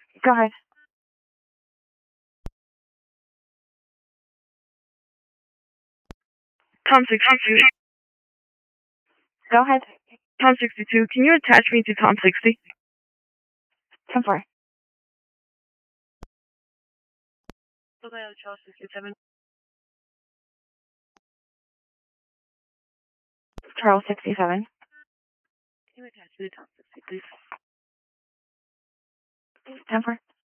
Go ahead. Tom 62. Go ahead. Tom 62. Can you attach me to Tom 60? 10-4. Charles 67. Charles 67. Can you attach me to Tom 60, please? 10-4.